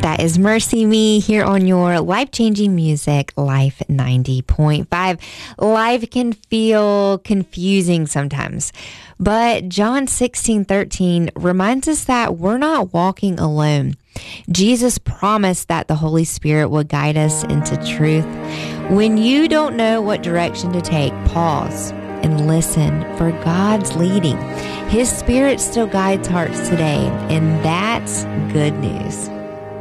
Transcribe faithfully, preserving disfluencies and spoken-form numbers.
That is Mercy Me here on your life-changing music, Life ninety point five. Life can feel confusing sometimes, but John sixteen thirteen reminds us that we're not walking alone. Jesus promised that the Holy Spirit will guide us into truth. When you don't know what direction to take, pause and listen for God's leading. His Spirit still guides hearts today, and that's good news.